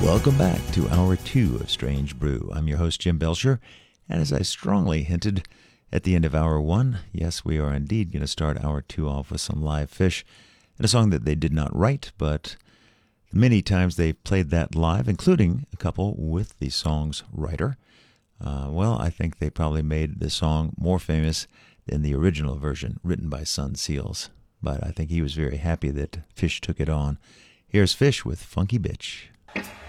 Welcome back to Hour 2 of Strange Brew. I'm your host, Jim Belcher, and as I strongly hinted at the end of Hour 1, yes, we are indeed going to start Hour 2 off with some live Fish, and a song that they did not write, but many times they played that live, including a couple with the song's writer. I think they probably made the song more famous than the original version written by Son Seals, but I think he was very happy that Fish took it on. Here's Fish with Funky Bitch.